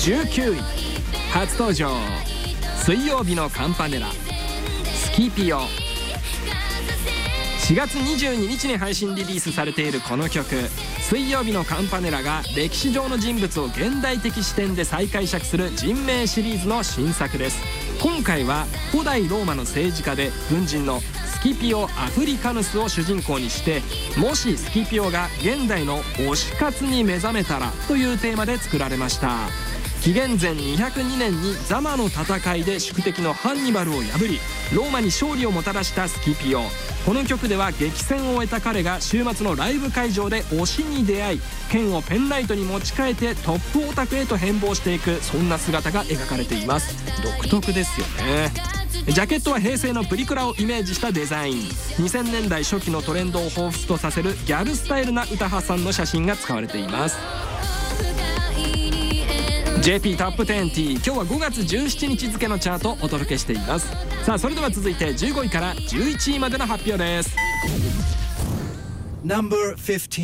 19位初登場、水曜日のカンパネラスキピオ。4月22日に配信リリースされているこの曲、水曜日のカンパネラが歴史上の人物を現代的視点で再解釈する人名シリーズの新作です。今回は古代ローマの政治家で軍人のスキピオ・アフリカヌスを主人公にして、もしスキピオが現代の推し活に目覚めたらというテーマで作られました。紀元前202年にザマの戦いで宿敵のハンニバルを破りローマに勝利をもたらしたスキピオ。この曲では激戦を終えた彼が週末のライブ会場で推しに出会い、剣をペンライトに持ち替えてトップオタクへと変貌していく、そんな姿が描かれています。独特ですよね。ジャケットは平成のプリクラをイメージしたデザイン。2000年代初期のトレンドを彷彿とさせるギャルスタイルな歌羽さんの写真が使われています。 JP トップ20、今日は5月17日付のチャートをお届けしています。さあそれでは続いて15位から11位までの発表です。 Number 15